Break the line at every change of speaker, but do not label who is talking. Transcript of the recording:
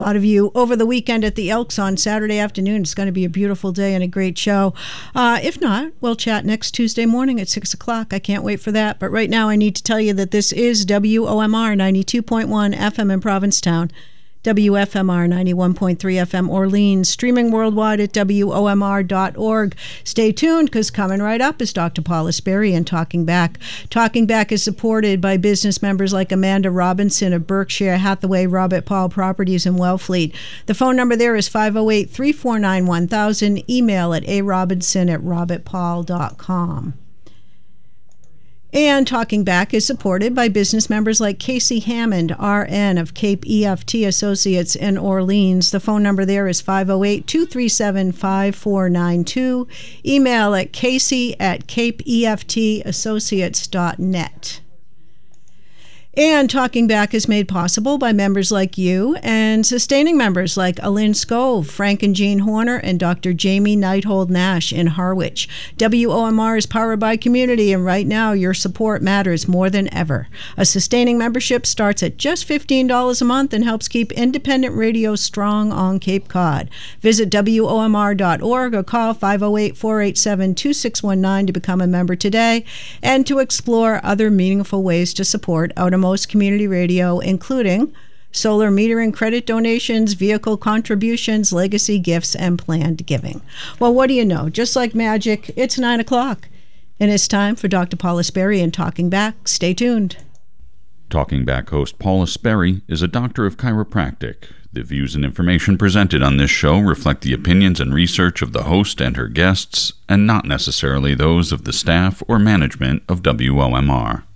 A lot of you over the weekend at the Elks on Saturday afternoon. It's going to be a beautiful day and a great show. If not, we'll chat next Tuesday morning at 6 o'clock. I can't wait for that. But right now I need to tell you that this is WOMR 92.1 FM in Provincetown, WFMR 91.3 FM Orleans, streaming worldwide at WOMR.org. Stay tuned, because coming right up is Dr. Paula Sperry and Talking Back. Talking Back is supported by business members like Amanda Robinson of Berkshire Hathaway Robert Paul Properties in Wellfleet. The phone number there is 508-349-1000. Email at arobinson@robertpaul.com. And Talking Back is supported by business members like Casey Hammond, RN of Cape EFT Associates in Orleans. The phone number there is 508-237-5492. Email at casey@capeeftassociates.net. And Talking Back is made possible by members like you and sustaining members like Alin Scove, Frank and Jean Horner, and Dr. Jamie Neithold Nash in Harwich. WOMR is powered by community, and right now your support matters more than ever. A sustaining membership starts at just $15 a month and helps keep independent radio strong on Cape Cod. Visit WOMR.org or call 508-487-2619 to become a member today and to explore other meaningful ways to support Outermost Community Radio, including solar metering, credit donations, vehicle contributions, legacy gifts, and planned giving. Well, what do you know? Just like magic, it's 9 o'clock, and it's time for Dr. Paula Sperry and Talking Back. Stay tuned.
Talking Back host Paula Sperry is a doctor of chiropractic. The views and information presented on this show reflect the opinions and research of the host and her guests, and not necessarily those of the staff or management of WOMR.